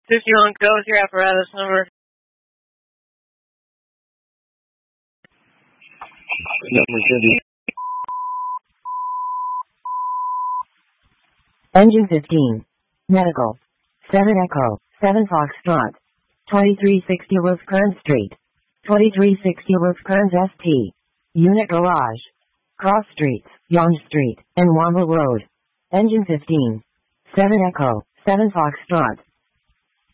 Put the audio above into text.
51 go with your apparatus number. Number 50. Engine 15. Medical. 7 Echo. 7 Foxtrot. 2360 Rosecrans Street. 2360 Rosecrans ST. Unit Garage. Cross Streets, Yonge Street, and Wamble Road. Engine 15. 7 Echo. 7 Foxtrot.